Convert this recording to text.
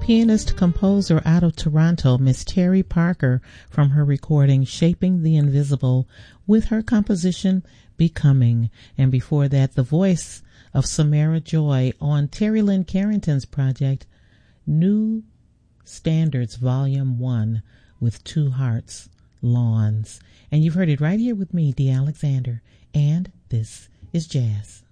Pianist-composer out of Toronto, Miss Terry Parker, from her recording Shaping the Invisible, with her composition Becoming. And before that, the voice of Samara Joy on Terry Lynn Carrington's project New Standards Volume 1 with Two Hearts, Lawns. And you've heard it right here with me, Dee Alexander, and this is Jazz.